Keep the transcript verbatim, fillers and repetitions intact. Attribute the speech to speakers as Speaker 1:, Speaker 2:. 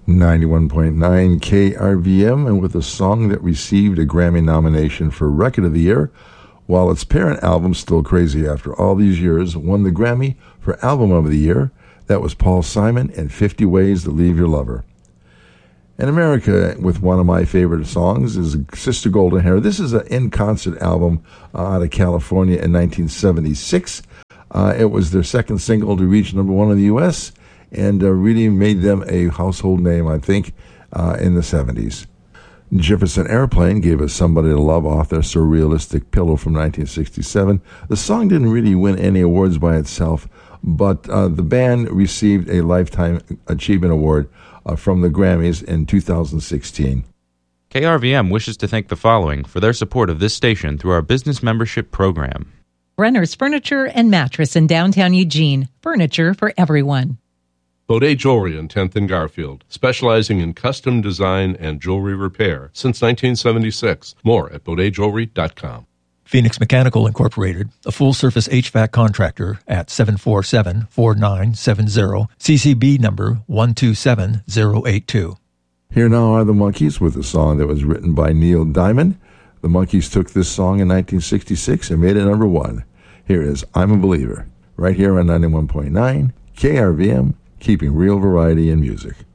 Speaker 1: ninety-one point nine K R V M, and with a song that received a Grammy nomination for Record of the Year, while its parent album, Still Crazy After All These Years, won the Grammy for Album of the Year. That was Paul Simon and fifty Ways to Leave Your Lover. In America, with one of my favorite songs, is Sister Golden Hair. This is an in-concert album uh, out of California in nineteen seventy-six. Uh, it was their second single to reach number one in the U S, and uh, really made them a household name, I think, uh, in the seventies. Jefferson Airplane gave us Somebody to Love off their Surrealistic Pillow from nineteen sixty-seven. The song didn't really win any awards by itself, but uh, the band received a Lifetime Achievement Award uh, from the Grammys in two thousand sixteen.
Speaker 2: K R V M wishes to thank the following for their support of this station through our business membership program.
Speaker 3: Brenner's Furniture and Mattress in downtown Eugene. Furniture for everyone.
Speaker 4: Baudet Jewelry in tenth and Garfield, specializing in custom design and jewelry repair since nineteen seventy-six. More at baudet jewelry dot com.
Speaker 5: Phoenix Mechanical Incorporated, a full-service H V A C contractor at seven four seven, four nine seven zero, C C B number one two seven zero eight two.
Speaker 1: Here now are the Monkees with a song that was written by Neil Diamond. The Monkees took this song in nineteen sixty-six and made it number one. Here is I'm a Believer, right here on ninety-one point nine K R V M, keeping real variety in music.